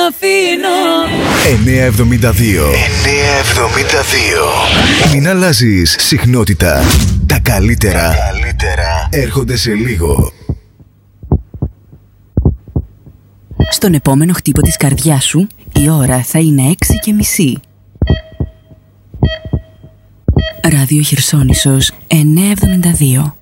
αφήνω. 972. Μην αλλάζεις συχνότητα. Τα καλύτερα έρχονται σε λίγο. Στον επόμενο χτύπο της καρδιάς σου η ώρα θα είναι 6:30. Ράδιο Χερσόνησος 972.